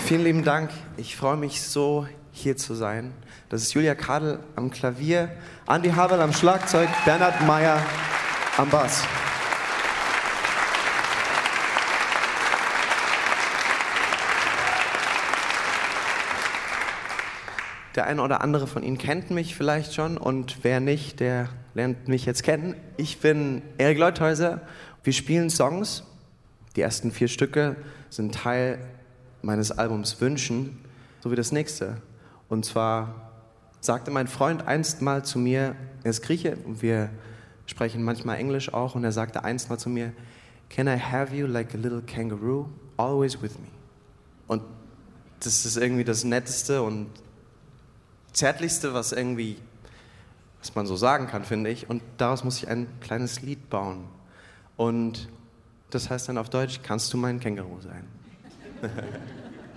Vielen lieben Dank. Ich freue mich so, hier zu sein. Das ist Julia Kadel am Klavier, Andi Haberl am Schlagzeug, Bernhard Meyer am Bass. Der eine oder andere von Ihnen kennt mich vielleicht schon und wer nicht, der lernt mich jetzt kennen. Ich bin Erik Leuthäuser. Wir spielen Songs. Die ersten 4 Stücke sind Teil meines Albums Wünschen, so wie das nächste. Und zwar sagte mein Freund einst mal zu mir, er ist Grieche und wir sprechen manchmal Englisch auch, und er sagte einst mal zu mir, "Can I have you like a little kangaroo, always with me?" Und das ist irgendwie das Netteste und Zärtlichste, was man so sagen kann, finde ich. Und daraus muss ich ein kleines Lied bauen. Und das heißt dann auf Deutsch, kannst du mein Känguru sein?